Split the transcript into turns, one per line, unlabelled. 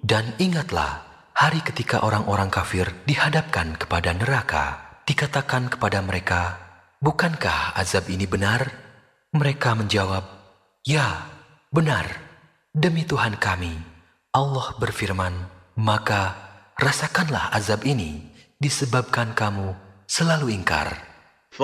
Dan ingatlah hari ketika orang-orang kafir dihadapkan kepada neraka. Dikatakan kepada mereka, "Bukankah azab ini benar?" Mereka menjawab, "Ya, benar, demi Tuhan kami." Allah berfirman, "Maka rasakanlah azab ini disebabkan kamu selalu ingkar."